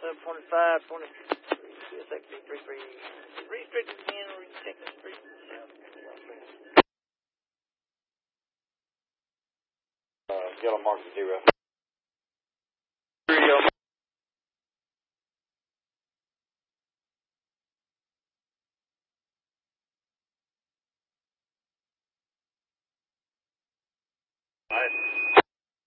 25, 23, restricted again, restricted street. Yellow mark 0.